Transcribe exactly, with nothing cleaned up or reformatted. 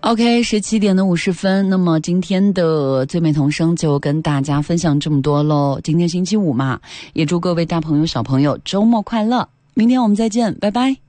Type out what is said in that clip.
OK， 十七点的五十分，那么今天的最美童声就跟大家分享这么多咯。今天星期五嘛，也祝各位大朋友小朋友周末快乐，明天我们再见，拜拜。